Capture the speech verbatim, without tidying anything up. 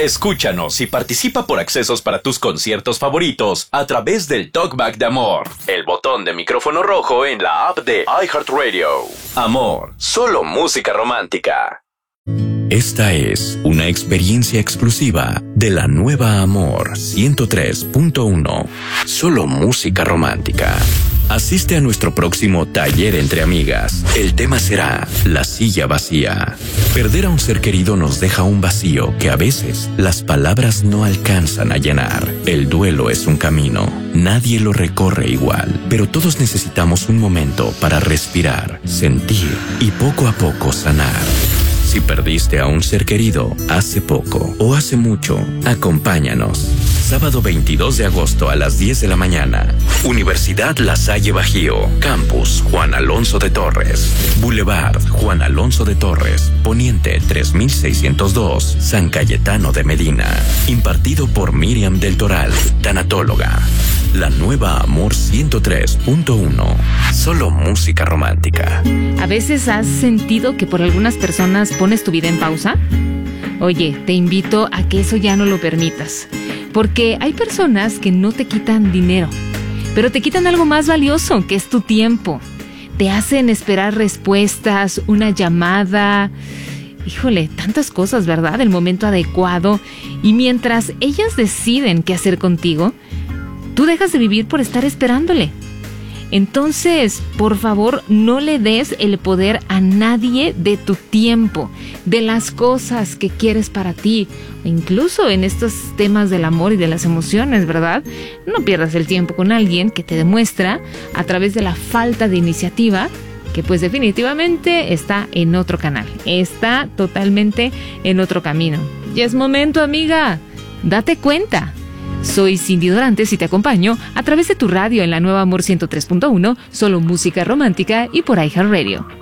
Escúchanos y participa por accesos para tus conciertos favoritos a través del Talkback de Amor, el botón de micrófono rojo en la app de iHeartRadio. Amor, solo música romántica. Esta es una experiencia exclusiva de la nueva Amor ciento tres punto uno. Solo música romántica. Asiste a nuestro próximo taller entre amigas. El tema será la silla vacía. Perder a un ser querido nos deja un vacío que a veces las palabras no alcanzan a llenar. El duelo es un camino. Nadie lo recorre igual, pero todos necesitamos un momento para respirar, sentir y poco a poco sanar. Si perdiste a un ser querido hace poco o hace mucho, acompáñanos. Sábado veintidós de agosto a las diez de la mañana. Universidad La Salle Bajío. Campus Juan Alonso de Torres. Boulevard Juan Alonso de Torres. Poniente tres mil seiscientos dos. San Cayetano de Medina. Impartido por Miriam del Toral, tanatóloga. La nueva Amor ciento tres punto uno. Solo música romántica. ¿A veces has sentido que por algunas personas pones tu vida en pausa? Oye, te invito a que eso ya no lo permitas. Porque hay personas que no te quitan dinero, pero te quitan algo más valioso, que es tu tiempo. Te hacen esperar respuestas, una llamada. Híjole, tantas cosas, ¿verdad? El momento adecuado. Y mientras ellas deciden qué hacer contigo, tú dejas de vivir por estar esperándole. Entonces, por favor, no le des el poder a nadie de tu tiempo, de las cosas que quieres para ti. Incluso en estos temas del amor y de las emociones, ¿verdad? No pierdas el tiempo con alguien que te demuestra a través de la falta de iniciativa que pues definitivamente está en otro canal, está totalmente en otro camino. Ya es momento, amiga, date cuenta. Soy Cindy Dorantes y te acompaño a través de tu radio en la nueva Amor ciento tres punto uno, solo música romántica y por iHeartRadio.